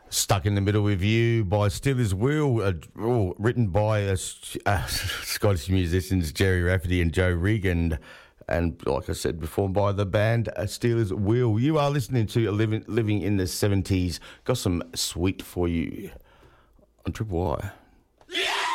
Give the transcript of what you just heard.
Stuck in the Middle with You by Steelers Wheel, written by Scottish musicians Jerry Rafferty and Joe Rigg, and like I said before, by the band Steelers Wheel. You are listening to Living in the 70s. Got some sweet for you on Triple Y.